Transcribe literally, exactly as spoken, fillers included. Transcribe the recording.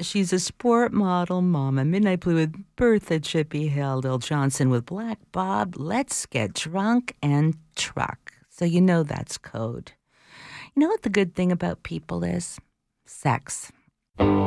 She's a sport model mama. Midnight Blue with Bertha Chippy Hale, Lil Johnson with Black Bob. Let's get drunk and truck. So you know that's code. You know what the good thing about people is? Sex.